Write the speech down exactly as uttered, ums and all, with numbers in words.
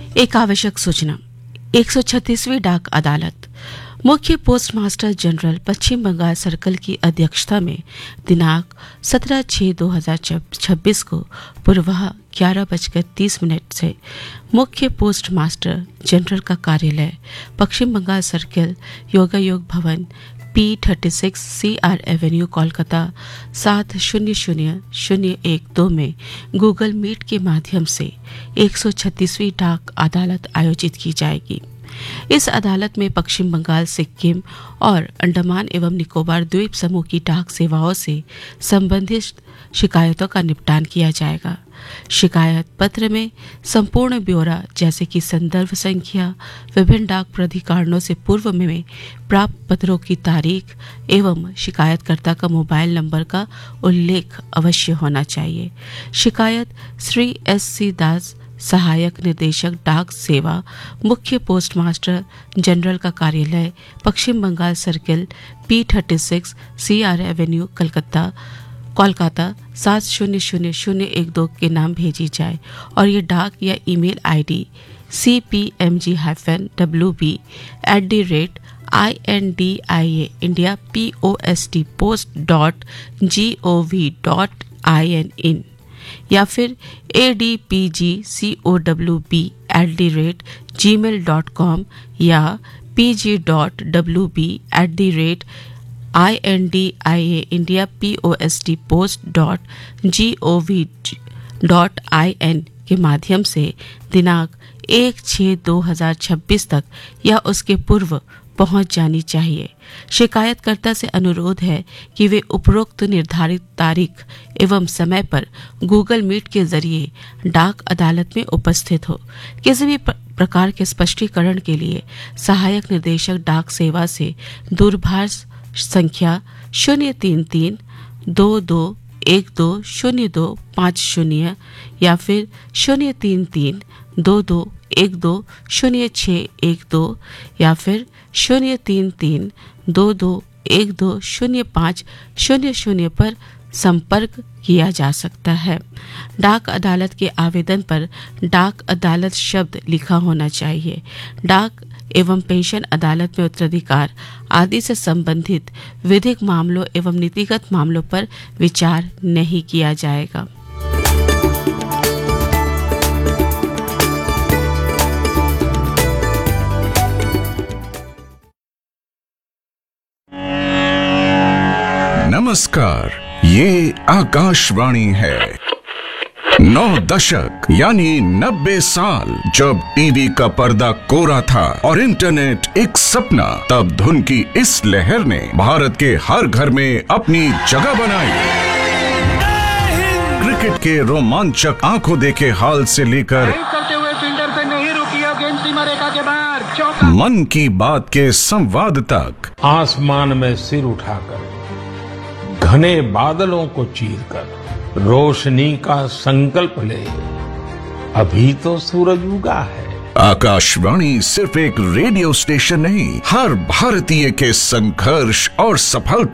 एक आवश्यक सूचना। एक सौ छत्तीसवीं डाक अदालत मुख्य पोस्ट मास्टर जनरल पश्चिम बंगाल सर्कल की अध्यक्षता में दिनांक सत्रह छह दो हजार छब्बीस को पूर्वाह ग्यारह बजकर तीस मिनट से मुख्य पोस्ट मास्टर जनरल का कार्यालय पश्चिम बंगाल सर्कल योगायोग भवन P thirty six C R Avenue Kolkata सात शून्य शून्य शून्य एक दो में गूगल मीट के माध्यम से एक सौ छत्तीसवीं डाक अदालत आयोजित की जाएगी। इस अदालत में पश्चिम बंगाल, सिक्किम और अंडमान एवं निकोबार द्वीप समूह की डाक सेवाओं से संबंधित शिकायतों का निपटान किया जाएगा। शिकायत पत्र में संपूर्ण ब्यौरा जैसे कि संदर्भ संख्या, विभिन्न डाक प्राधिकरणों से पूर्व में प्राप्त पत्रों की तारीख एवं शिकायतकर्ता का मोबाइल नंबर का उल्लेख अवश्य होना चाहिए। शिकायत श्री एस सी दास, सहायक निदेशक डाक सेवा, मुख्य पोस्ट मास्टर जनरल का कार्यालय पश्चिम Bengal circle P thirty six C R Avenue Calcutta Kolkata सात शून्य शून्य शून्य एक दो के नाम भेजी जाए और ये डाक या email ID C P M G hyphen W B at the rate I N D I A India P O S T post dot G O V dot I N इन या फिर A D P G C O W B at the rate ji mail dot com या P G dot W B at the rate I N D I A India P O S T post dot G O V dot I N के माध्यम से दिनांक एक छः दो हजार छब्बीस तक या उसके पूर्व पहुंच जानी चाहिए। शिकायतकर्ता से अनुरोध है कि वे उपरोक्त निर्धारित तारीख एवं समय पर गूगल मीट के जरिए डाक अदालत में उपस्थित हो। किसी भी प्रकार के स्पष्टीकरण के लिए सहायक निदेशक डाक सेवा से दूरभाष संख्या शून्य तीन तीन दो दो एक दो शून्य दो पाँच शून्य या फिर शून्य तीन तीन दो दो एक दो शून्य छः एक दो या फिर शून्य तीन तीन दो दो एक दो शून्य पाँच शून्य शून्य पर संपर्क किया जा सकता है। डाक अदालत के आवेदन पर डाक अदालत शब्द लिखा होना चाहिए। डाक एवं पेंशन अदालत में उत्तराधिकार आदि से संबंधित विधिक मामलों एवं नीतिगत मामलों पर विचार नहीं किया जाएगा। नमस्कार, ये आकाशवाणी है। नौ दशक यानी नब्बे साल जब टीवी का पर्दा कोरा था और इंटरनेट एक सपना, तब धुन की इस लहर ने भारत के हर घर में अपनी जगह बनाई। क्रिकेट के रोमांचक आंखों देखे हाल से लेकर करते हुए फील्डर से नहीं रुकी और गेंद सीमा रेखा के बाहर चौका। मन की बात के संवाद तक, आसमान में सिर उठाकर घने बादलों को चीरकर रोशनी का संकल्प ले, अभी तो सूरज उगा है। आकाशवाणी सिर्फ एक रेडियो स्टेशन नहीं, हर भारतीय के संघर्ष और सफलता